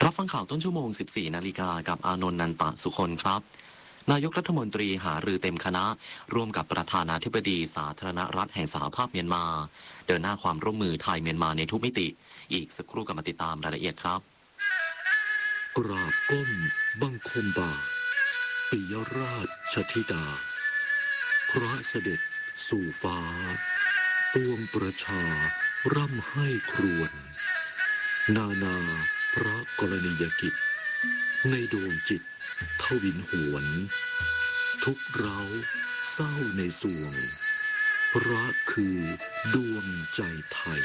รับฟังข่าวต้นชั่วโมง 14 นาฬิกากับอานนท์ นันตะสุคนครับนายกรัฐมนตรีหารือเต็มคณะร่วมกับประธานาธิบดีสาธารณรัฐแห่งสหภาพเมียนมาเดินหน้าความร่วมมือไทยเมียนมาในทุกมิติอีกสักครู่กลับมาติดตามรายละเอียดครับกราบก้มบังคมบาทปิยราชธิดาพระเสด็จสู่ฟ้าปวงประชาร่ำให้ครวญนานาพระกรณียกิจในดวงจิตทวินหวนทุกเราเศร้าในสวงพระคือดวงใจไทย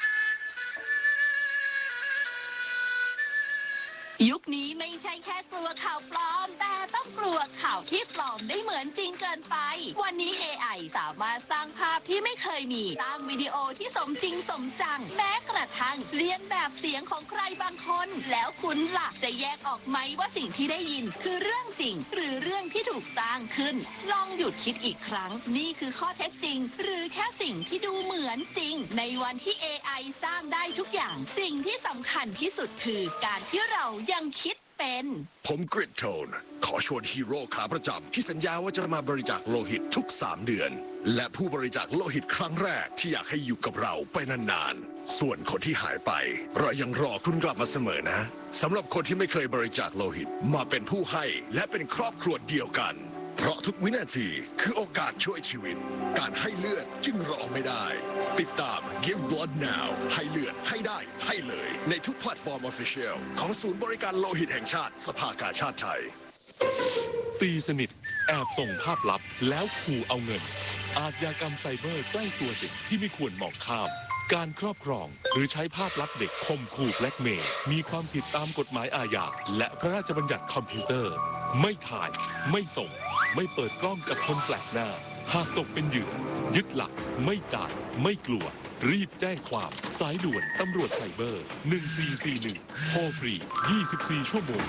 ยุคนี้ไม่ใช่แค่กลัวข่าวปลอมแต่ต้องกลัวข่าวที่ปลอมได้เหมือนจริงเกินไปวันนี้ AI สามารถสร้างภาพที่ไม่เคยมีสร้างวิดีโอที่สมจริงสมจังแม้กระทั่งเลียนแบบเสียงของใครบางคนแล้วคุณล่ะจะแยกออกไหมว่าสิ่งที่ได้ยินคือเรื่องจริงหรือเรื่องที่ถูกสร้างขึ้นลองหยุดคิดอีกครั้งนี่คือข้อเท็จจริงหรือแค่สิ่งที่ดูเหมือนจริงในวันที่ AI สร้างได้ทุกอย่างสิ่งที่สำคัญที่สุดคือการที่เรายังคิดเป็นผมกริดโทนขอชวนฮีโร่ขาประจำที่สัญญาว่าจะมาบริจาคโลหิตทุก3 เดือนและผู้บริจาคโลหิตครั้งแรกที่อยากให้อยู่กับเราไปนานๆส่วนคนที่หายไปเรายังรอคุณกลับมาเสมอนะสำหรับคนที่ไม่เคยบริจาคโลหิตมาเป็นผู้ให้และเป็นครอบครัวเดียวกันเพราะทุกวินาทีคือโอกาสช่วยชีวิตการให้เลือดจึงรอไม่ได้ติดตาม Give Blood Now ให้เลือดให้ได้ให้เลยในทุกแพลตฟอร์ม Official ของศูนย์บริการโลหิตแห่งชาติสภากาชาติไทยตีสนิทแอบส่งภาพลับแล้วขู่เอาเงินอาชญากรรมไซเบอร์ใกล้ตัวเด็กที่ไม่ควรมองข้ามการครอบครองหรือใช้ภาพลับเด็กข่มขู่แบล็กเมย์มีความผิดตามกฎหมายอาญาและพระราชบัญญัติคอมพิวเตอร์ไม่ถ่ายไม่ส่งไม่เปิดกล้องกับคนแปลกหน้าหากตกเป็นเหยื่อยึดหลักไม่จ่ายไม่กลัวรีบแจ้งความสายด่วนตำรวจไซเบอร์1441โทรฟรี24 ชั่วโมง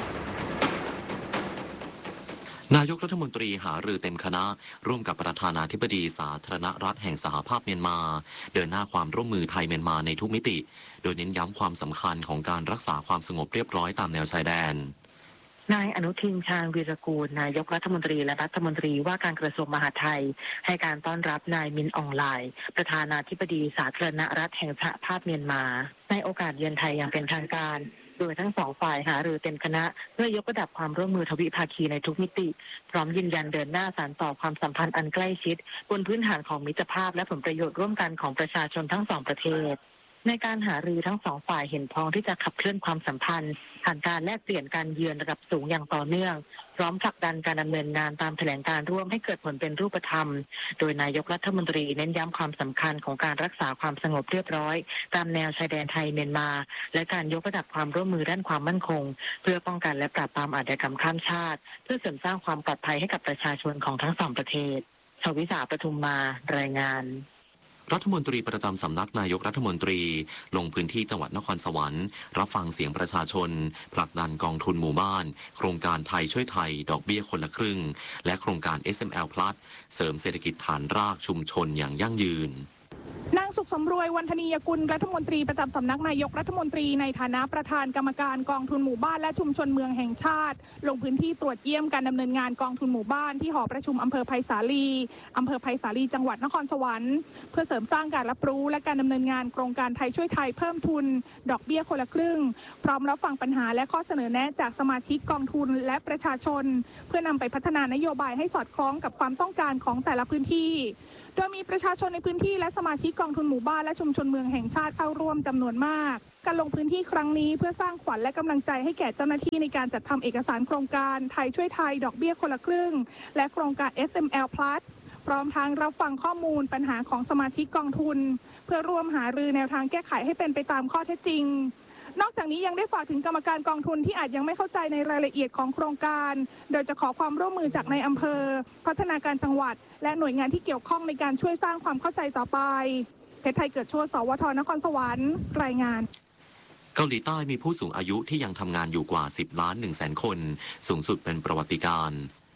นายกรัฐมนตรีหารือเต็มคณะร่วมกับประธานาธิบดีสาธารณรัฐแห่งสหภาพเมียนมาเดินหน้าความร่วมมือไทยเมียนมาในทุกมิติโดยเน้นย้ำความสำคัญของการรักษาความสงบเรียบร้อยตามแนวชายแดนนายอนุทินชาญวีรกูลนายกรัฐมนตรีและรัฐมนตรีว่าการกระทรวงมหาดไทยให้การต้อนรับนายมินอองไลน์ประธานาธิบดีสาธารณรัฐแห่งสหภาพเมียนมาในโอกาสเยือนไทยอย่างเป็นทางการโดยทั้งสองฝ่ายหารือเต็มคณะเพื่อยกระดับความร่วมมือทวิภาคีในทุกมิติพร้อมยืนยันเดินหน้าสานต่อความสัมพันธ์อันใกล้ชิดบนพื้นฐานของมิตรภาพและผลประโยชน์ร่วมกันของประชาชนทั้งสองประเทศในการหารือทั้งสองฝ่ายเห็นพ้องที่จะขับเคลื่อนความสัมพันธ์ผ่านการแลกเปลี่ยนการเยือนระดับสูงอย่างต่อเนื่องพร้อมผลักดันการดำเนินงานตามแถลงการร่วมให้เกิดผลเป็นรูปธรรมโดยนายกรัฐมนตรีเน้นย้ำความสำคัญของการรักษาความสงบเรียบร้อยตามแนวชายแดนไทยเมียนมาและการยกระดับความร่วมมือด้านความมั่นคงเพื่อป้องกันและปราบปรามอาชญากรรมข้ามชาติเพื่อเสริมสร้างความปลอดภัยให้กับประชาชนของทั้งสองประเทศชวิสาปทุมมารายงานรัฐมนตรีประจำสำนักนายกรัฐมนตรีลงพื้นที่จังหวัดนครสวรรค์รับฟังเสียงประชาชนผลักดันกองทุนหมู่บ้านโครงการไทยช่วยไทยดอกเบี้ยคนละครึ่งและโครงการ SML Plus เสริมเศรษฐกิจฐานรากชุมชนอย่างยั่งยืนนางสุขสำรวยวันธนียกุลรัฐมนตรีประจำสำนักนายกรัฐมนตรีในฐานะประธานกรรมการกองทุนหมู่บ้านและชุมชนเมืองแห่งชาติลงพื้นที่ตรวจเยี่ยมการดำเนินงานกองทุนหมู่บ้านที่หอประชุมอำเภอไผ่สาลีจังหวัดนครสวรรค์เพื่อเสริมสร้างการรับรู้และการดำเนินงานโครงการไทยช่วยไทยเพิ่มทุนดอกเบี้ยคนละครึ่งพร้อมรับฟังปัญหาและข้อเสนอแนะจากสมาชิกกองทุนและประชาชนเพื่อนำไปพัฒนานโยบายให้สอดคล้องกับความต้องการของแต่ละพื้นที่โดยมีประชาชนในพื้นที่และสมาชิกกองทุนหมู่บ้านและชุมชนเมืองแห่งชาติเข้าร่วมจำนวนมากการลงพื้นที่ครั้งนี้เพื่อสร้างขวัญและกำลังใจให้แก่เจ้าหน้าที่ในการจัดทำเอกสารโครงการไทยช่วยไทยดอกเบี้ยคนละครึ่งและโครงการ SML Plus พร้อมทั้งรับฟังข้อมูลปัญหาของสมาชิกกองทุนเพื่อร่วมหารือแนวทางแก้ไขให้เป็นไปตามข้อเท็จจริงนอกจากนี้ยังได้ฝากถึงกรรมการกองทุนที่อาจยังไม่เข้าใจในรายละเอียดของโครงการโดยจะขอความร่วมมือจากในอำเภอพัฒนาการจังหวัดและหน่วยงานที่เกี่ยวข้องในการช่วยสร้างความเข้าใจต่อไปเพชรไทยเกิดโชติ สวท นครสวรรค์รายงานเกาหลีใต้มีผู้สูงอายุที่ยังทำงานอยู่กว่า10.1 ล้านคนสูงสุดเป็นประวัติการณ์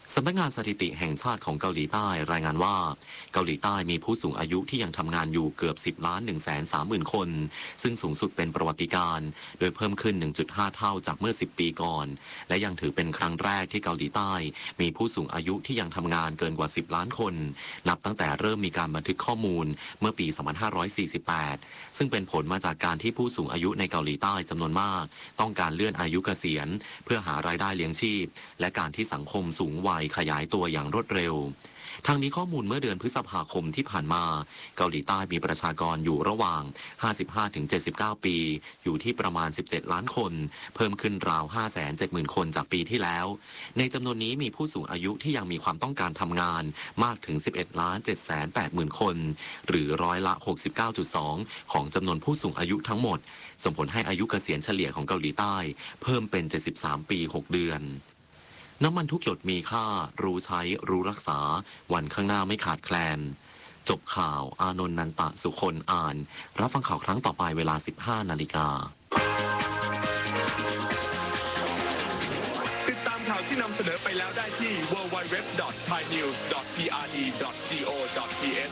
สำนักงานสถิติแห่งชาติของเกาหลีใต้รายงานว่าเกาหลีใต้มีผู้สูงอายุที่ยังทำงานอยู่เกือบ10,130,000 คนซึ่งสูงสุดเป็นประวัติการณ์โดยเพิ่มขึ้น 1.5 เท่าจากเมื่อ10 ปีก่อนและยังถือเป็นครั้งแรกที่เกาหลีใต้มีผู้สูงอายุที่ยังทำงานเกินกว่า10 ล้านคนนับตั้งแต่เริ่มมีการบันทึกข้อมูลเมื่อปี 2548 ซึ่งเป็นผลมาจากการที่ผู้สูงอายุในเกาหลีใต้จำนวนมากต้องการเลื่อนอายุเกษียณเพื่อหารายได้เลี้ยงชีพและการที่สังคมสูงวัยขยายตัวอย่างรวดเร็วทางนี้ข้อมูลเมื่อเดือนพฤษภาคมที่ผ่านมาเกาหลีใต้มีประชากรอยู่ระหว่าง 55-79 ปีอยู่ที่ประมาณ 17 ล้านคนเพิ่มขึ้นราว 570,000 คนจากปีที่แล้วในจำนวนนี้มีผู้สูงอายุที่ยังมีความต้องการทำงานมากถึง 11,780,000 คนหรือร้อยละ 69.2 ของจำนวนผู้สูงอายุทั้งหมดส่งผลให้อายุเกษียณเฉลี่ยของเกาหลีใต้เพิ่มเป็น 73 ปี 6 เดือนน้ำมันทุกหยดมีค่ารู้ใช้รู้รักษาวันข้างหน้าไม่ขาดแคลนจบข่าวอานนท์นันตะสุคนอ่านรับฟังข่าวครั้งต่อไปเวลา 15 นาฬิกาติดตามข่าวที่นำเสนอไปแล้วได้ที่ www.thainews.prd.go.th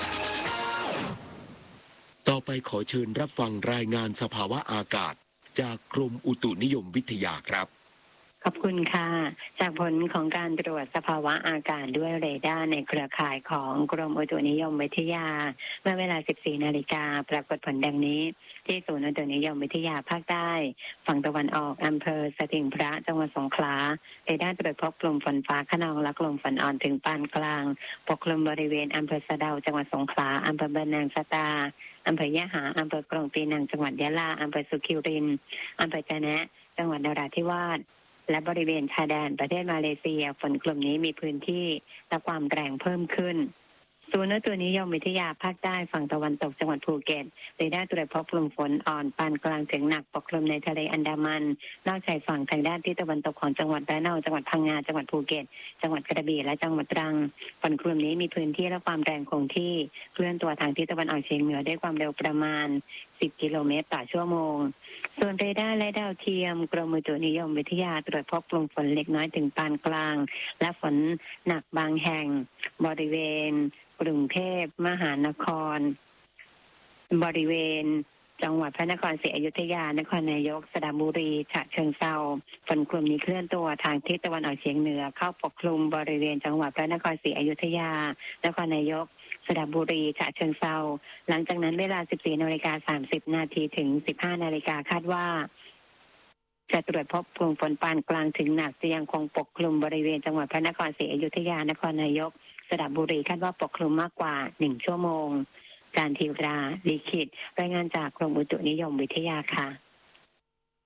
ต่อไปขอเชิญรับฟังรายงานสภาวะอากาศจากกรมอุตุนิยมวิทยาครับขอบคุณค่ะจากผลของการตรวจสภาวะอากาศด้วยเรดาร์ในเครือข่ายของกรมอุตุนิยมวิทยาเมื่อเวลา 14 นาฬิกาปรากฏผลดังนี้ที่ศูนย์อุตุนิยมวิทยาภาคใต้ฝั่งตะวันออกอำเภอสถิงพระจังหวัดสงขลาเรดาร์ตรวจพบกลุ่มฝนฟ้าคะนองและกลุ่มฝนอ่อนถึงปานกลางปกคลุมบริเวณอำเภอสะเดาจังหวัดสงขลาอำเภอบ้านนางสะตาอำเภอยะหาอำเภอกรงปีนังจังหวัดยะลาอำเภอสุขิรินทร์อำเภอจะแนะจังหวัดนราธิวาสและบริเวณชายแดนประเทศมาเลเซียฝนกลุ่มนี้มีพื้นที่และความแรงเพิ่มขึ้นศูนย์อุตุนิยมวิทยาภาคใต้ฝั่งตะวันตกจังหวัดภูเก็ตเรดาร์ตรวจพบกลุ่มฝนอ่อนปานกลางถึงหนักปกคลุมในทะเลอันดามันนอกชายฝั่งทางด้านที่ตะวันตกของจังหวัดระนองจังหวัดพังงาจังหวัดภูเก็ตจังหวัดกระบี่และจังหวัดตรังฝนกลุ่มนี้มีพื้นที่และความแรงคงที่เคลื่อนตัวทางทิศตะวันออกเฉียงเหนือด้วยความเร็วประมาณ10 กิโลเมตรต่อชั่วโมงส่วนเรดาร์และดาวเทียมกรมอุตุนิยมวิทยาตรวจพบกลุ่มฝนเล็กน้อยถึงปานกลางและฝนหนักบางแห่งบริเวณกรุงเทพมหานครบริเวณจังหวัดพระนครศรีอยุธยานครนายกสระบุรีฉะเชิงเทราฝนกลุ่มนี้เคลื่อนตัวทางทิศตะวันออกเฉียงเหนือเข้าปกคลุมบริเวณจังหวัดพระนครศรีอยุธยานครนายกสระบุรีฉะเชิงเทราหลังจากนั้นเวลา 14:30 นาทีถึง 15 นาฬิกาคาดว่าจะตรวจพบกลุ่มฝนปานกลางถึงหนักจะยังคงปกคลุมบริเวณจังหวัดพระนครศรีอยุธยานครนายกสระบุรีคาดว่าปกคลุมมากกว่า1 ชั่วโมงการทีวราลิขิตรายงานจากกรมอุตุนิยมวิทยาค่ะ